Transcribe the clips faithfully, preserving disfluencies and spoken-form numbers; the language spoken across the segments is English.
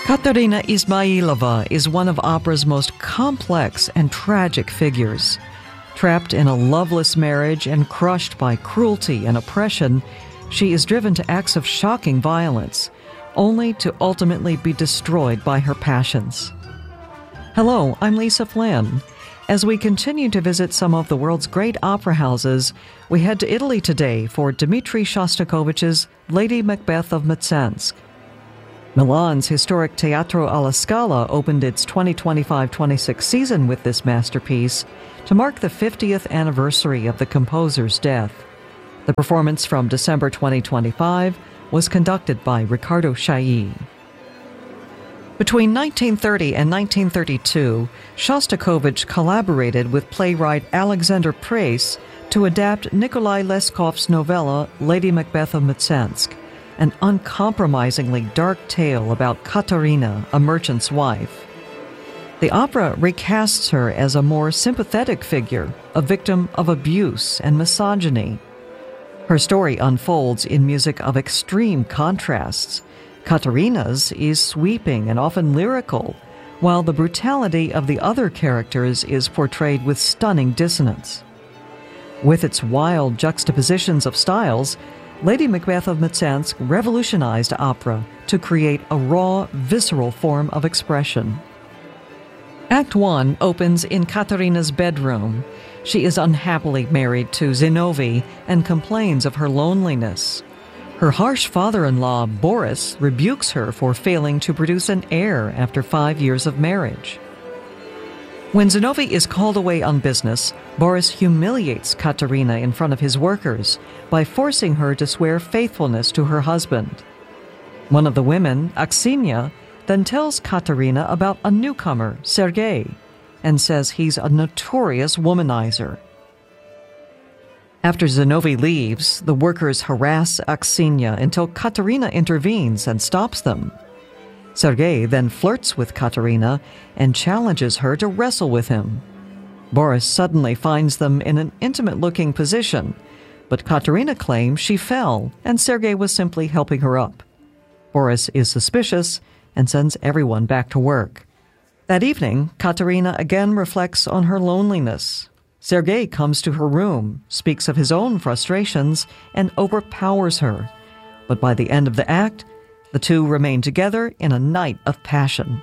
Katerina Izmailova is one of opera's most complex and tragic figures. Trapped in a loveless marriage and crushed by cruelty and oppression, she is driven to acts of shocking violence, only to ultimately be destroyed by her passions. Hello, I'm Lisa Flynn. As we continue to visit some of the world's great opera houses, we head to Italy today for Dmitri Shostakovich's Lady Macbeth of Mtsensk. Milan's historic Teatro alla Scala opened its twenty twenty-five twenty-six season with this masterpiece to mark the fiftieth anniversary of the composer's death. The performance from December twenty twenty-five was conducted by Riccardo Chailly. Between nineteen thirty and nineteen thirty-two, Shostakovich collaborated with playwright Alexander Preis to adapt Nikolai Leskov's novella Lady Macbeth of Mtsensk, an uncompromisingly dark tale about Katerina, a merchant's wife. The opera recasts her as a more sympathetic figure, a victim of abuse and misogyny. Her story unfolds in music of extreme contrasts. Katerina's is sweeping and often lyrical, while the brutality of the other characters is portrayed with stunning dissonance. With its wild juxtapositions of styles, Lady Macbeth of Mtsensk revolutionized opera to create a raw, visceral form of expression. Act one opens in Katerina's bedroom. She is unhappily married to Zinovy and complains of her loneliness. Her harsh father-in-law, Boris, rebukes her for failing to produce an heir after five years of marriage. When Zinovy is called away on business, Boris humiliates Katerina in front of his workers by forcing her to swear faithfulness to her husband. One of the women, Aksinya, then tells Katerina about a newcomer, Sergei, and says he's a notorious womanizer. After Zinovy leaves, the workers harass Aksinya until Katerina intervenes and stops them. Sergei then flirts with Katerina and challenges her to wrestle with him. Boris suddenly finds them in an intimate-looking position, but Katerina claims she fell and Sergei was simply helping her up. Boris is suspicious and sends everyone back to work. That evening, Katerina again reflects on her loneliness. Sergei comes to her room, speaks of his own frustrations, and overpowers her. But by the end of the act, the two remain together in a night of passion.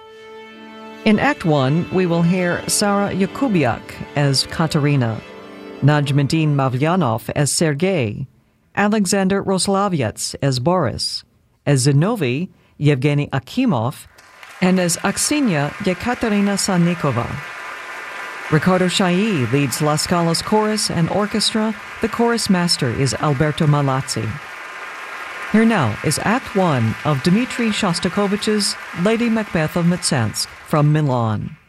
In Act One, we will hear Sarah Yakubiak as Katerina, Najmuddin Mavlyanov as Sergei, Alexander Roslaviets as Boris, as Zinovy, Yevgeny Akimov, and as Aksinya, Yekaterina Sannikova. Riccardo Chailly leads La Scala's chorus and orchestra. The chorus master is Alberto Malazzi. Here now is Act One of Dmitri Shostakovich's Lady Macbeth of Mtsensk from Milan.